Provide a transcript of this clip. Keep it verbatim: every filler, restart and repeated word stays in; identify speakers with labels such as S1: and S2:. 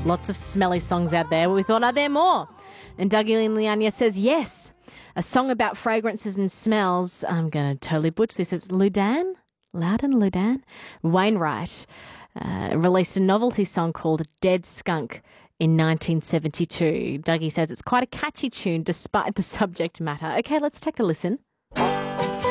S1: Lots of smelly songs out there. We thought, are there more? And Dougie and Liania says, yes. A song about fragrances and smells. I'm going to totally butcher this. It's Ludan? Loudon Ludan? Wainwright uh, released a novelty song called Dead Skunk in nineteen seventy-two. Dougie says it's quite a catchy tune despite the subject matter. Okay, let's take a listen.